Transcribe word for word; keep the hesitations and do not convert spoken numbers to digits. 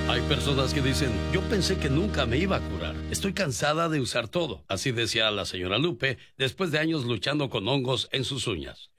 Hay personas que dicen, yo pensé que nunca me iba a curar. Estoy cansada de usar todo. Así decía la señora Lupe después de años luchando con hongos en sus uñas.